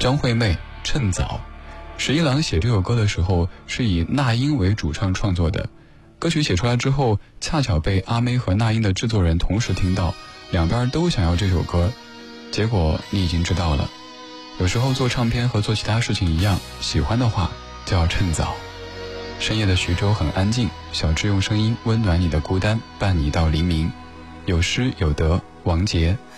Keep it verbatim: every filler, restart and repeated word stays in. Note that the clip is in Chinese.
张惠妹《趁早》。十一郎写这首歌的时候是以那英为主唱创作的，歌曲写出来之后恰巧被阿妹和那英的制作人同时听到，两边都想要这首歌，结果你已经知道了。有时候做唱片和做其他事情一样，喜欢的话就要趁早。深夜的徐州很安静，小智用声音温暖你的孤单，伴你到黎明。有诗有德，王杰